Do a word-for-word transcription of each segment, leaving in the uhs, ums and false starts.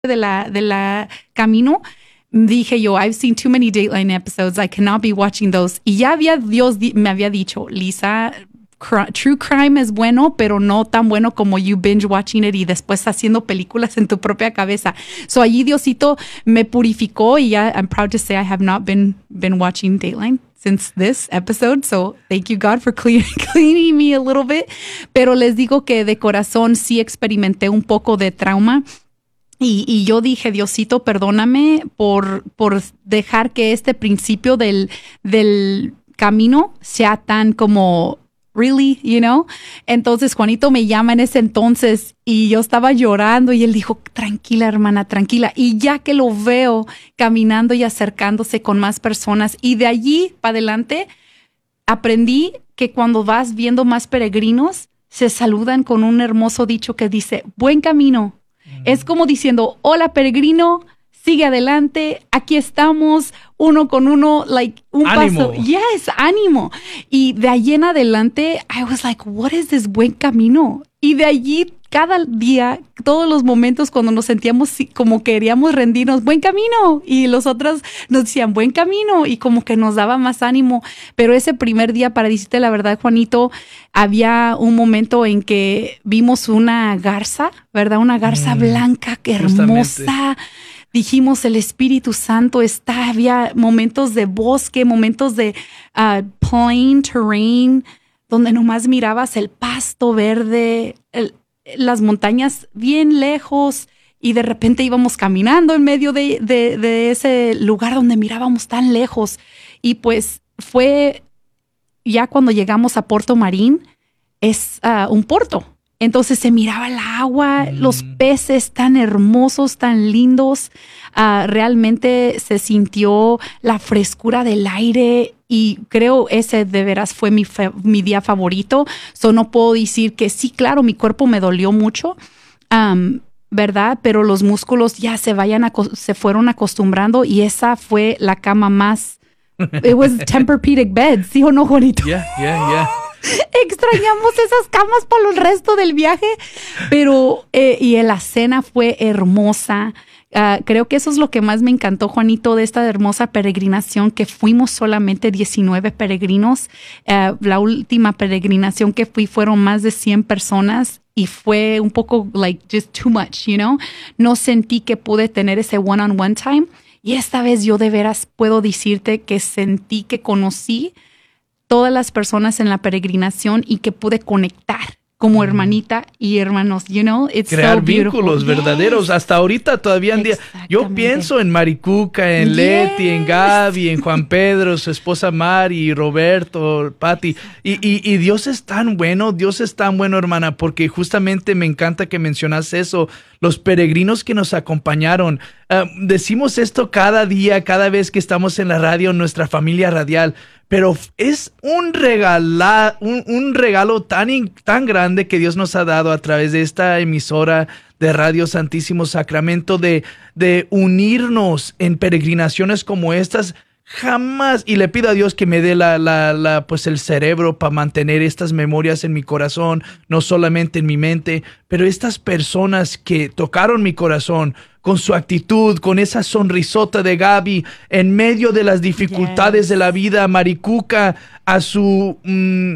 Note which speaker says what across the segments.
Speaker 1: de la, de la camino, dije yo, I've seen too many Dateline episodes. I cannot be watching those. Y ya había, Dios di- me había dicho, Lisa, cr- true crime es bueno, pero no tan bueno como you binge watching it y después haciendo películas en tu propia cabeza. So allí Diosito me purificó y ya, I'm proud to say I have not been, been watching Dateline since this episode. So thank you, God, for clean, cleaning me a little bit. Pero les digo que de corazón sí experimenté un poco de trauma. Y, y yo dije, Diosito, perdóname por, por dejar que este principio del, del camino sea tan como, really, you know? Entonces Juanito me llama en ese entonces y yo estaba llorando y él dijo, tranquila, hermana, tranquila. Y ya que lo veo caminando y acercándose con más personas y de allí para adelante aprendí que cuando vas viendo más peregrinos, se saludan con un hermoso dicho que dice, buen camino. Es como diciendo, hola peregrino, sigue adelante, aquí estamos, uno con uno, like, un
Speaker 2: ánimo.
Speaker 1: paso. Yes, ánimo. Y de allí en adelante, I was like, what is this buen camino? Y de allí, cada día, todos los momentos cuando nos sentíamos como queríamos rendirnos, buen camino. Y los otros nos decían, buen camino. Y como que nos daba más ánimo. Pero ese primer día, para decirte la verdad, Juanito, había un momento en que vimos una garza, ¿verdad? Una garza mm, blanca, que hermosa. Dijimos, el Espíritu Santo está. Había momentos de bosque, momentos de uh, plain terrain, donde nomás mirabas el pasto verde, el, las montañas bien lejos y de repente íbamos caminando en medio de, de, de ese lugar donde mirábamos tan lejos. Y pues fue ya cuando llegamos a Puerto Marín, es uh, un puerto. Entonces se miraba el agua, mm. los peces tan hermosos, tan lindos. Uh, realmente se sintió la frescura del aire y creo ese de veras fue mi, fa- mi día favorito. So no puedo decir que sí, claro, mi cuerpo me dolió mucho, um, ¿verdad? Pero los músculos ya se, vayan aco- se fueron acostumbrando y esa fue la cama más... It was Tempur-Pedic bed, ¿sí o no, Juanito?
Speaker 2: Yeah, yeah, yeah.
Speaker 1: Extrañamos esas camas por el resto del viaje, pero eh, y la cena fue hermosa. Uh, creo que eso es lo que más me encantó, Juanito, de esta hermosa peregrinación, que fuimos solamente diecinueve peregrinos. Uh, la última peregrinación que fui fueron más de cien personas y fue un poco like just too much, you know. No sentí que pude tener ese one-on-one time y esta vez yo de veras puedo decirte que sentí que conocí todas las personas en la peregrinación y que pude conectar como hermanita y hermanos, you know, it's
Speaker 2: crear
Speaker 1: so
Speaker 2: vínculos
Speaker 1: yes.
Speaker 2: verdaderos. Hasta ahorita todavía en día. Yo pienso en Maricuca, en
Speaker 1: yes.
Speaker 2: Leti, en Gaby, en Juan Pedro, su esposa Mari, Roberto, Patti. Y, y, y Dios es tan bueno, Dios es tan bueno, hermana, porque justamente me encanta que mencionas eso. Los peregrinos que nos acompañaron. Uh, decimos esto cada día, cada vez que estamos en la radio, nuestra familia radial. Pero es un, regala, un, un regalo tan, tan grande que Dios nos ha dado a través de esta emisora de Radio Santísimo Sacramento de, de unirnos en peregrinaciones como estas. Jamás, y le pido a Dios que me dé la, la, la, pues el cerebro para mantener estas memorias en mi corazón, no solamente en mi mente, pero estas personas que tocaron mi corazón con su actitud, con esa sonrisota de Gaby, en medio de las dificultades yes. de la vida, Maricuca, a su... Mm,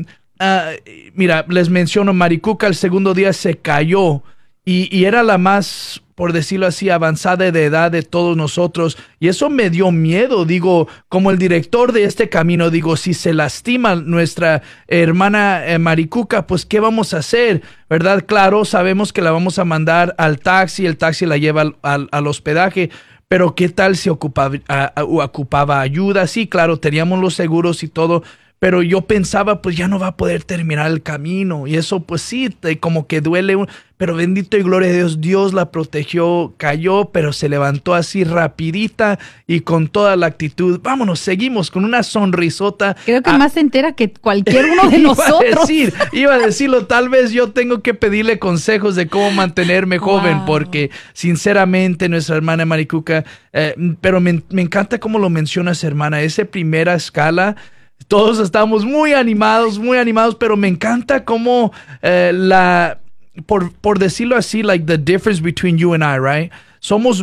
Speaker 2: uh, mira, les menciono, Maricuca el segundo día se cayó y, y era la más, por decirlo así, avanzada de edad de todos nosotros. Y eso me dio miedo, digo, como el director de este camino, digo, si se lastima nuestra hermana eh, Maricuca, pues, ¿qué vamos a hacer? ¿Verdad? Claro, sabemos que la vamos a mandar al taxi, el taxi la lleva al, al, al hospedaje, pero ¿qué tal si ocupaba, a, a, ocupaba ayuda? Sí, claro, teníamos los seguros y todo, pero yo pensaba, pues ya no va a poder terminar el camino. Y eso, pues sí, te, como que duele. Un, pero bendito y gloria a Dios, Dios la protegió, cayó, pero se levantó así rapidita y con toda la actitud. Vámonos, seguimos con una sonrisota.
Speaker 1: Creo que ah, más se entera que cualquier uno de nosotros.
Speaker 2: Iba a decir, iba a decirlo, tal vez yo tengo que pedirle consejos de cómo mantenerme joven, wow. porque sinceramente nuestra hermana Maricuca, eh, pero me, me encanta cómo lo mencionas, hermana, esa primera escala. Todos estamos muy animados, muy animados, pero me encanta cómo eh, la, por, por decirlo así, like the difference between you and I, right? Somos